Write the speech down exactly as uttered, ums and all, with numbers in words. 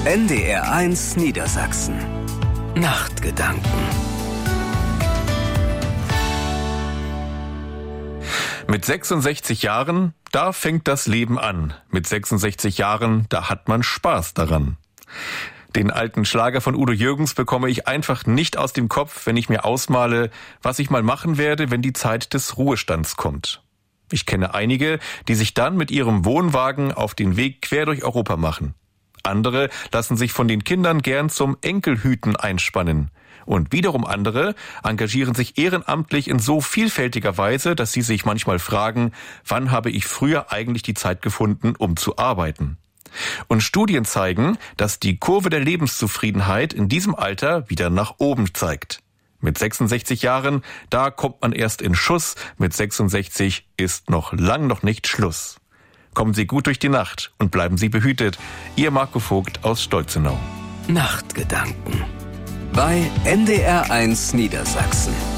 N D R eins Niedersachsen. Nachtgedanken. Mit sechsundsechzig Jahren, da fängt das Leben an. Mit sechsundsechzig Jahren, da hat man Spaß daran. Den alten Schlager von Udo Jürgens bekomme ich einfach nicht aus dem Kopf, wenn ich mir ausmale, was ich mal machen werde, wenn die Zeit des Ruhestands kommt. Ich kenne einige, die sich dann mit ihrem Wohnwagen auf den Weg quer durch Europa machen. Andere lassen sich von den Kindern gern zum Enkelhüten einspannen. Und wiederum andere engagieren sich ehrenamtlich in so vielfältiger Weise, dass sie sich manchmal fragen, wann habe ich früher eigentlich die Zeit gefunden, um zu arbeiten? Und Studien zeigen, dass die Kurve der Lebenszufriedenheit in diesem Alter wieder nach oben zeigt. Mit sechsundsechzig Jahren, da kommt man erst in Schuss. Mit sechsundsechzig ist noch lang noch nicht Schluss. Kommen Sie gut durch die Nacht und bleiben Sie behütet. Ihr Marco Vogt aus Stolzenau. Nachtgedanken bei N D R eins Niedersachsen.